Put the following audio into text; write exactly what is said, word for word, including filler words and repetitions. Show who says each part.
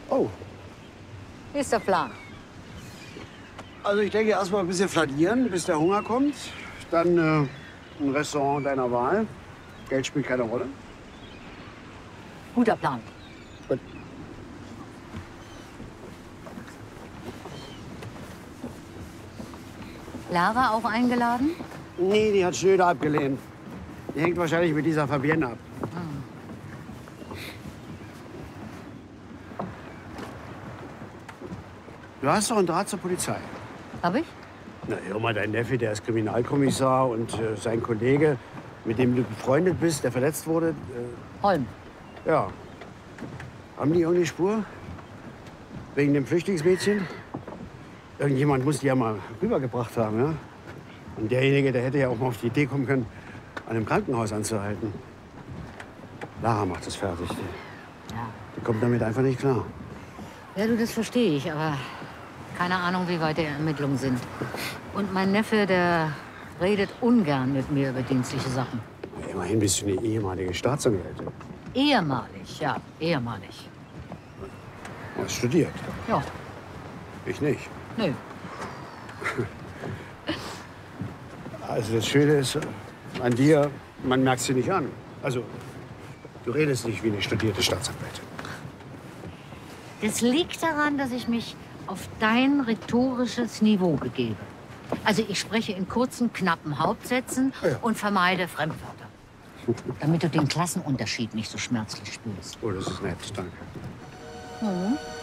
Speaker 1: Oh.
Speaker 2: Wie ist der Plan?
Speaker 1: Also ich denke erst mal ein bisschen flanieren, bis der Hunger kommt. Dann äh, ein Restaurant deiner Wahl. Geld spielt keine Rolle.
Speaker 2: Guter Plan.
Speaker 1: Gut.
Speaker 2: Lara auch eingeladen?
Speaker 1: Nee, die hat Schnöde abgelehnt. Die hängt wahrscheinlich mit dieser Fabienne ab. Du hast doch einen Draht zur Polizei.
Speaker 2: Hab ich?
Speaker 1: Na, hör mal, dein Neffe, der ist Kriminalkommissar und äh, sein Kollege, mit dem du befreundet bist, der verletzt wurde. Äh,
Speaker 2: Holm.
Speaker 1: ja. Haben die irgendeine Spur? Wegen dem Flüchtlingsmädchen? Irgendjemand muss die ja mal rübergebracht haben, ja? Und derjenige, der hätte ja auch mal auf die Idee kommen können, an einem Krankenhaus anzuhalten. Lara macht das fertig. Die,
Speaker 2: Ja.
Speaker 1: die kommt damit einfach nicht klar.
Speaker 2: Ja, du, das verstehe ich, aber keine Ahnung, wie weit die Ermittlungen sind. Und mein Neffe, der redet ungern mit mir über dienstliche Sachen.
Speaker 1: Immerhin bist du eine ehemalige Staatsanwältin.
Speaker 2: Ehemalig, ja, ehemalig.
Speaker 1: Du hast studiert.
Speaker 2: Ja,
Speaker 1: Ich nicht.
Speaker 2: nö.
Speaker 1: Also das Schöne ist an dir, man merkt es dir nicht an. Also, du redest nicht wie eine studierte Staatsanwältin.
Speaker 2: Das liegt daran, dass ich mich auf dein rhetorisches Niveau begebe. Also ich spreche in kurzen, knappen Hauptsätzen
Speaker 1: Ja.
Speaker 2: und vermeide Fremdwörter. Damit du den Klassenunterschied nicht so schmerzlich spürst.
Speaker 1: Oh, das ist nett, danke.
Speaker 2: Mhm.